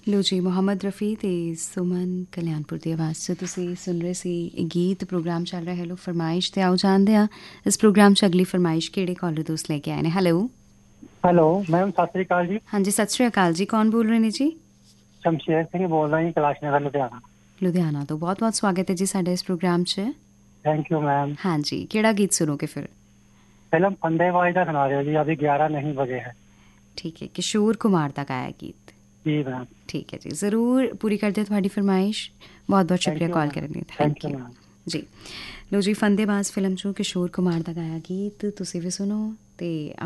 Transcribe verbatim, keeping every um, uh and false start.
ਲੋ ਜੀ, ਮੁਹੰਮਦ ਰਫੀ ਅਤੇ ਸੁਮਨ ਕਲਿਆਣਪੁਰ ਦੀ ਆਵਾਜ਼ 'ਚ ਤੁਸੀਂ ਸੁਣ ਰਹੇ ਸੀ ਗੀਤ। ਪ੍ਰੋਗਰਾਮ ਚੱਲ ਰਿਹਾ ਹੈਲੋ ਫਰਮਾਇਸ਼, ਅਤੇ ਆਓ ਜਾਣਦੇ ਹਾਂ ਇਸ ਪ੍ਰੋਗਰਾਮ 'ਚ ਅਗਲੀ ਫਰਮਾਇਸ਼ ਕਿਹੜੇ ਕਾਲਰ ਦੋਸਤ ਲੈ ਕੇ ਆਏ ਨੇ। Hello hello ma'am, Sat Sri ਅਕਾਲ ਜੀ। ਹਾਂਜੀ, ਸਤਿ ਸ਼੍ਰੀ ਅਕਾਲ ਜੀ। ਕੌਣ ਬੋਲ ਰਹੇ ਨੇ ਜੀ? ਸ਼ਮਸ਼ੇਰ ਸਿੰਘ ਬੋਲ ਰਿਹਾ ਜੀ, ਕੈਲਾਸ਼ ਨਗਰ, ਲੁਧਿਆਣਾ। ਲੁਧਿਆਣਾ ਤੋਂ ਬਹੁਤ ਬਹੁਤ ਸਵਾਗਤ ਹੈ ਜੀ ਸਾਡੇ ਇਸ ਪ੍ਰੋਗਰਾਮ 'ਚ। Thank you ma'am. ਹਾਂਜੀ, ਕਿਹੜਾ ਗੀਤ ਸੁਣੋਗੇ ਫਿਰ? ਫਿਲਮ ਫੰਡੇਬਾਜ਼ ਦਾ ਸੁਣਾ ਦਿਓ ਜੀ, ਅਭੀ ਗਿਆਰਾਂ ਨਹੀਂ ਵਜੇ ਹੈ। ਠੀਕ ਹੈ, ਕਿਸ਼ੋਰ ਕੁਮਾਰ ਦਾ ਗਾਇਆ ਗੀਤ। ਜੀ ਮੈਮ। ਠੀਕ ਹੈ ਜੀ, ਜ਼ਰੂਰ ਪੂਰੀ ਕਰਦੇ ਹਾਂ ਤੁਹਾਡੀ ਫਰਮਾਇਸ਼। ਬਹੁਤ ਬਹੁਤ ਸ਼ੁਕਰੀਆ ਥੈਂਕ ਯੂ ਕਾਲ ਮੈਮ। ਕਰਨ ਲਈ। Thank thank you you ma'am. ਜੀ। ਲੋ ਜੀ, ਫੰਦੇਬਾਜ਼ ਫਿਲਮ 'ਚੋਂ ਕਿਸ਼ੋਰ ਕੁਮਾਰ ਦਾ ਗਾਇਆ ਗੀਤ ਤੁਸੀਂ ਵੀ ਸੁਣੋ। ਅਤੇ